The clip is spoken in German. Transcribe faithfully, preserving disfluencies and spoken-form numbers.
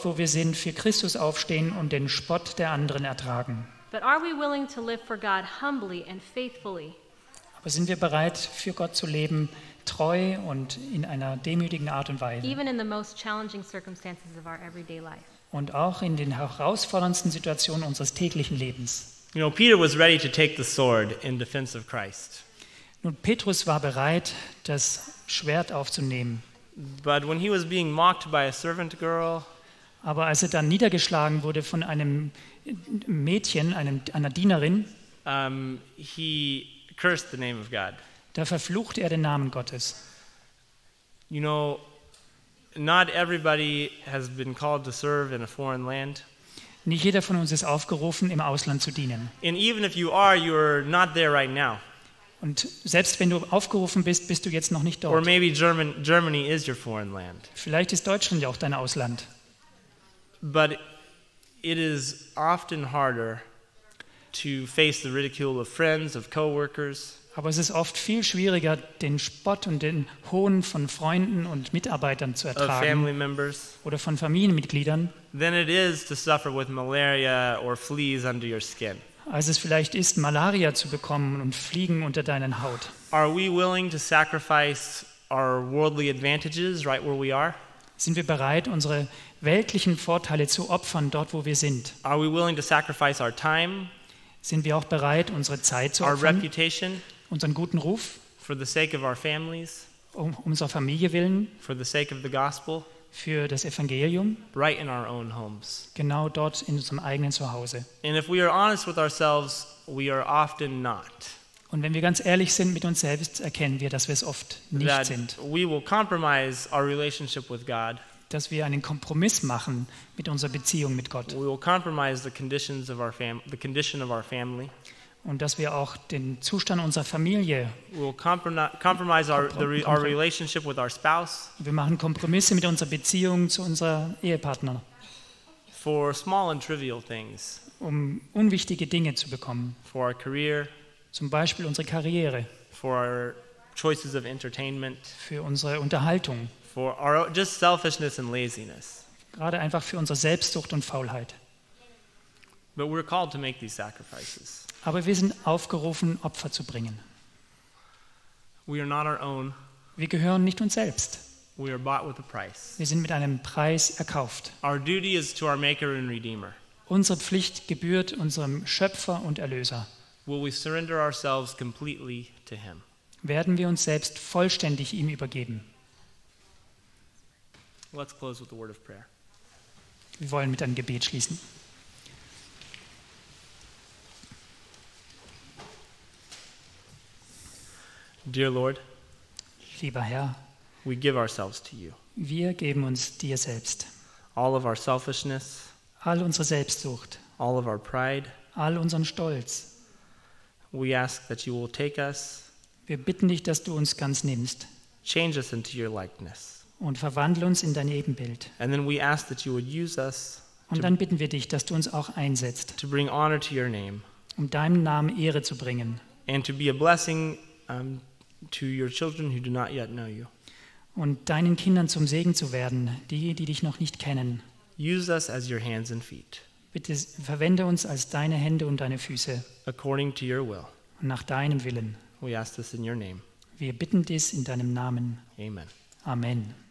wo wir sind, für Christus aufstehen und den Spott der anderen ertragen. But are we willing to live for God humbly and faithfully? Aber sind wir bereit, für Gott zu leben, treu und in einer demütigen Art und Weise? Even in the most challenging circumstances of our everyday life. Und auch in den herausforderndsten Situationen unseres täglichen Lebens. You know, Peter was ready to take the sword in defense of Christ. Nun, Petrus war bereit, das Schwert aufzunehmen. But when he was being mocked by a servant girl, Aber als er dann niedergeschlagen wurde von einem Mädchen, einem, einer Dienerin, um, he cursed the name of God. da verfluchte er den Namen Gottes. You know, not everybody has been called to serve in a foreign land. Nicht jeder von uns ist aufgerufen, im Ausland zu dienen. And even if you are, you're not there right now. Und selbst wenn du aufgerufen bist, bist du jetzt noch nicht Or dort. maybe German, Germany is your foreign land. Vielleicht ist Deutschland ja auch dein Ausland. But it is often harder to face the ridicule of friends, of coworkers, Aber es ist oft viel schwieriger, den Spott und den Hohn von Freunden und Mitarbeitern zu of family ertragen members, oder von Familienmitgliedern, than it is to suffer with malaria or fleas under your skin. als es vielleicht ist, Malaria zu bekommen und Fliegen unter deinen Haut. Are we willing to sacrifice our worldly advantages right where we are? Sind wir bereit, unsere weltlichen Vorteile zu opfern, dort wo wir sind? Are we willing to sacrifice our time, Sind wir auch bereit, unsere Zeit zu our opfern, reputation, unseren guten Ruf, for the sake of our families, um unserer Familie willen, for the sake of the gospel, für das Evangelium, right in our own homes? genau dort in unserem eigenen Zuhause? And if we are honest with ourselves, we are often not. Und wenn wir ganz ehrlich sind mit uns selbst, erkennen wir, dass wir es oft nicht That sind. we will compromise our relationship with God. Dass wir einen Kompromiss machen mit unserer Beziehung mit Gott. We will compromise the conditions of our fam- the condition of our family. Und dass wir auch den Zustand unserer Familie, We will comprom- compromise our, the re- our relationship with our spouse wir machen Kompromisse mit unserer Beziehung zu unserer Ehepartner, for small and trivial things, um unwichtige Dinge zu bekommen. for our career, Zum Beispiel unsere Karriere, for our choices of entertainment, für unsere Unterhaltung, for our just selfishness and laziness. gerade einfach für unsere Selbstsucht und Faulheit. But we're called to make these sacrifices. Aber wir sind aufgerufen, Opfer zu bringen. We are not our own. Wir gehören nicht uns selbst. We are bought with a price. Wir sind mit einem Preis erkauft. Our duty is to our Maker and Redeemer. Unsere Pflicht gebührt unserem Schöpfer und Erlöser. Will we surrender ourselves completely to Him? Werden wir uns selbst vollständig ihm übergeben? Let's close with a word of prayer. Wir wollen mit einem Gebet schließen. Dear Lord, Lieber Herr, we give ourselves to you. wir geben uns dir selbst. All of our selfishness, All unsere Selbstsucht, all of our pride, all unseren Stolz. we ask that you will take us, Wir bitten dich, dass du uns ganz nimmst change us into your likeness. und verwandle uns in dein Ebenbild. And then we ask that you would use us Und dann bitten wir dich, dass du uns auch einsetzt, to bring honor to your name um deinem Namen Ehre zu bringen and to be a blessing um, to your children who do not yet know you. und deinen Kindern zum Segen zu werden, die, die dich noch nicht kennen. Use us as your hands and feet, Bitte verwende uns als deine Hände und deine Füße according to your will. und nach deinem Willen. We ask this in your name. Wir bitten dies in deinem Namen. Amen. Amen.